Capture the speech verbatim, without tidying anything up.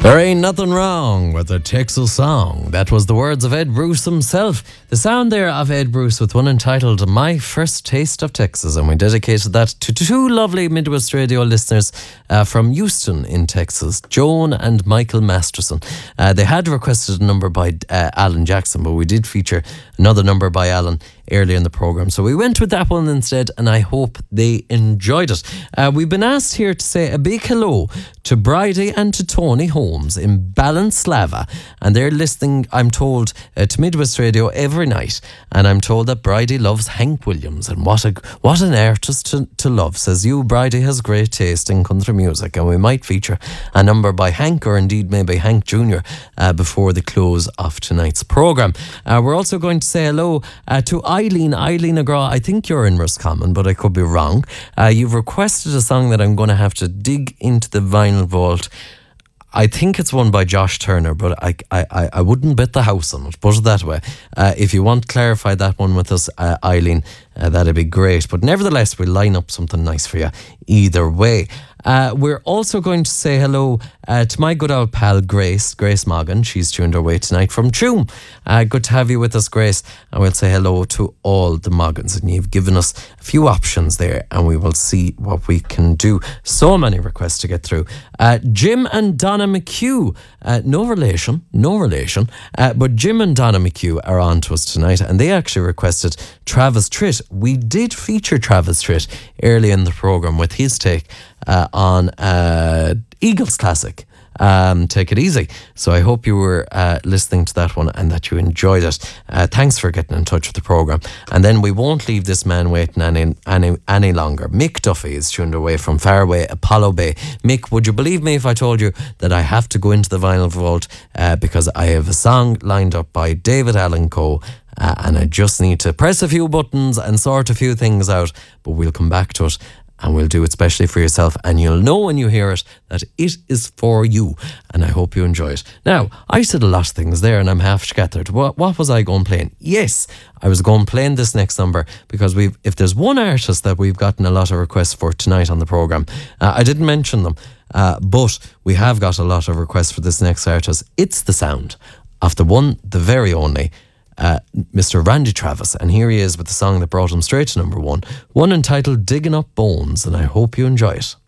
There ain't nothing wrong with a Texas song. That was the words of Ed Bruce himself. The sound there of Ed Bruce with one entitled My First Taste of Texas. And we dedicated that to two lovely Midwest Radio listeners uh, from Houston in Texas, Joan and Michael Masterson. Uh, they had requested a number by uh, Alan Jackson, but we did feature another number by Alan early in the programme. So we went with that one instead, and I hope they enjoyed it. Uh, we've been asked here to say a big hello to Bridie and to Tony Holmes in Ballinslava, and they're listening, I'm told, uh, to Midwest Radio every night, and I'm told that Bridie loves Hank Williams, and what a what an artist to, to love. Says you, Bridie has great taste in country music, and we might feature a number by Hank, or indeed maybe Hank Junior uh, before the close of tonight's programme. Uh, we're also going to say hello uh, to Eileen, Eileen Agra. I think you're in Roscommon, but I could be wrong. Uh, you've requested a song that I'm going to have to dig into the vinyl vault. I think it's one by Josh Turner, but I I, I wouldn't bet the house on it, put it that way. Uh, if you want to clarify that one with us, uh, Eileen, uh, that'd be great. But nevertheless, we'll line up something nice for you either way. Uh, we're also going to say hello uh, to my good old pal Grace, Grace Morgan. She's tuned our way tonight from Tuam. Uh, good to have you with us, Grace. And we'll say hello to all the Moggans. And you've given us a few options there, and we will see what we can do. So many requests to get through. Uh, Jim and Donna McHugh, uh, no relation, no relation, uh, but Jim and Donna McHugh are on to us tonight, and they actually requested Travis Tritt. We did feature Travis Tritt early in the programme with his take Uh, on uh, Eagles Classic, um, Take It Easy. So I hope you were uh, listening to that one and that you enjoyed it. Uh, thanks for getting in touch with the programme. And then we won't leave this man waiting any, any, any longer. Mick Duffy is tuned away from Fairway, Apollo Bay. Mick, would you believe me if I told you that I have to go into the vinyl vault uh, because I have a song lined up by David Allan Coe, uh, and I just need to press a few buttons and sort a few things out, but we'll come back to it. And we'll do it specially for yourself, and you'll know when you hear it that it is for you, and I hope you enjoy it. Now, I said a lot of things there, and I'm half scattered. What, what was I going playing? Yes, I was going playing this next number, because we've if there's one artist that we've gotten a lot of requests for tonight on the programme, uh, I didn't mention them, uh, but we have got a lot of requests for this next artist. It's the sound of the one, the very only, Uh, Mister Randy Travis, and here he is with the song that brought him straight to number one, one entitled Digging Up Bones, and I hope you enjoy it.